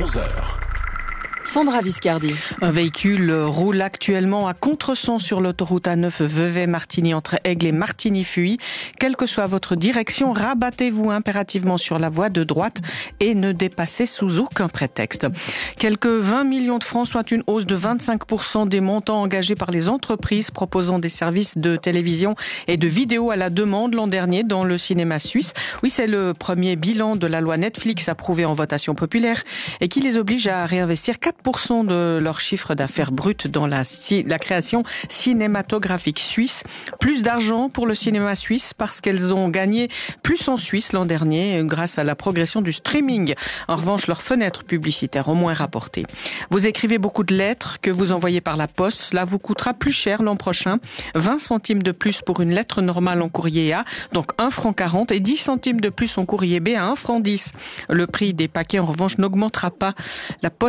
11h. Sandra Viscardi. Un véhicule roule actuellement à contresens sur l'autoroute A9 Vevey-Martigny entre Aigle et Martigny-Fuy. Quelle que soit votre direction, rabattez-vous impérativement sur la voie de droite et ne dépassez sous aucun prétexte. Quelques 20 millions de francs, soit une hausse de 25% des montants engagés par les entreprises proposant des services de télévision et de vidéo à la demande l'an dernier dans le cinéma suisse. Oui, c'est le premier bilan de la loi Netflix approuvée en votation populaire et qui les oblige à réinvestir 4% de leur chiffre d'affaires brut dans la création cinématographique suisse. Plus d'argent pour le cinéma suisse parce qu'elles ont gagné plus en Suisse l'an dernier grâce à la progression du streaming. En revanche, leurs fenêtres publicitaires ont moins rapporté. Vous écrivez beaucoup de lettres que vous envoyez par la poste. Cela vous coûtera plus cher l'an prochain. 20 centimes de plus pour une lettre normale en courrier A, donc 1,40 franc, et 10 centimes de plus en courrier B à 1,10 franc. Le prix des paquets, en revanche, n'augmentera pas. La poste